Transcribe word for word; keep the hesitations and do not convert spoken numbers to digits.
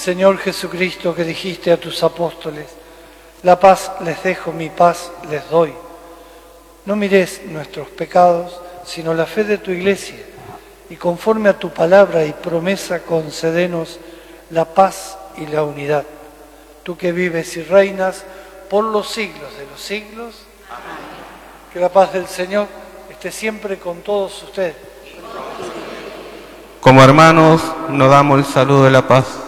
Señor Jesucristo, que dijiste a tus apóstoles, la paz les dejo, mi paz les doy. No mires nuestros pecados, sino la fe de tu Iglesia, y conforme a tu palabra y promesa concédenos la paz y la unidad. Tú que vives y reinas por los siglos de los siglos. Amén. Que la paz del Señor esté siempre con todos ustedes. Como hermanos, nos damos el saludo de la paz.